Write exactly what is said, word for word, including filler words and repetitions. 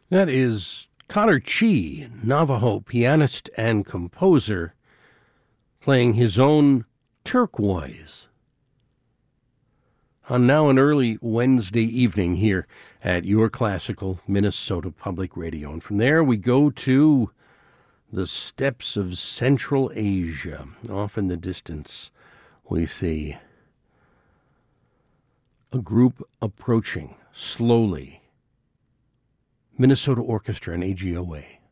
That is Connor Chi, Navajo pianist and composer, playing his own Turquoise on now an early Wednesday evening here at your classical Minnesota Public Radio. And from there we go to the steppes of Central Asia. Off in the distance we see a group approaching slowly. Minnesota Orchestra and A G O A.